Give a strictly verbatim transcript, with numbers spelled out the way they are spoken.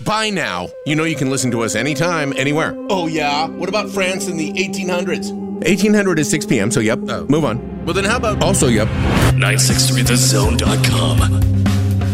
By now, you know you can listen to us anytime, anywhere. Oh, yeah? What about France in the eighteen hundreds? eighteen hundred is six p.m., so yep. Oh. Move on. Well, then how about... Also, yep. nine six three the zone dot com.